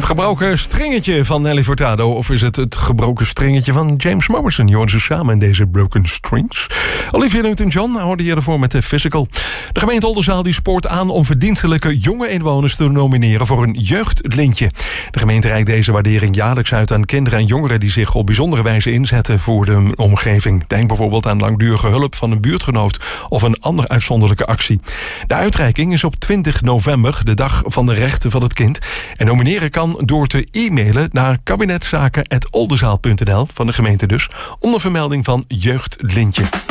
gebroken stringetje van Nelly Furtado? Of is het het gebroken stringetje van James Morrison? Je hoort ze samen in deze Broken Strings. Olivia Newton-John hoorde je ervoor met de Physical. De gemeente Oldenzaal die spoort aan om verdienstelijke jonge inwoners te nomineren voor een jeugdlintje. De gemeente reikt deze waardering jaarlijks uit aan kinderen en jongeren die zich op bijzondere wijze inzetten voor de omgeving. Denk bijvoorbeeld aan langdurige hulp van een buurtgenoot of een andere uitzonderlijke actie. De uitreiking is op 20 november, de dag van de rechten van het kind. En nomineren kan door te e-mailen naar kabinetszaken@oldenzaal.nl van de gemeente dus, onder vermelding van jeugdlintje.